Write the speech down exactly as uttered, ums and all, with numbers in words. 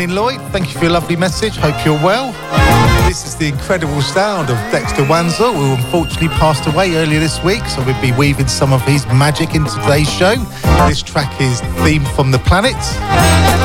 morning, Lloyd. Thank you for your lovely message. Hope you're well. This is the incredible sound of Dexter Wanzer, who unfortunately passed away earlier this week, so we'll be weaving some of his magic into today's show. This track is Theme from the Planet.